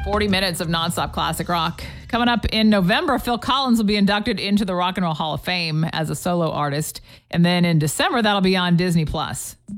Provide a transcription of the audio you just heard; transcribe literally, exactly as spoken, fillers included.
forty minutes of nonstop classic rock. Coming up in November, Phil Collins will be inducted into the Rock and Roll Hall of Fame as a solo artist. And then in December, that'll be on Disney Plus.